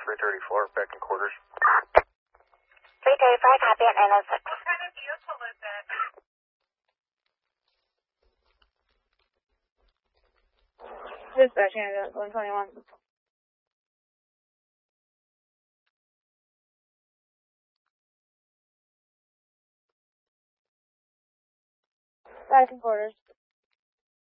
334, back in quarters. 335, copy at 906. What kind of vehicle is it? Dispatch, 121. Back in quarters.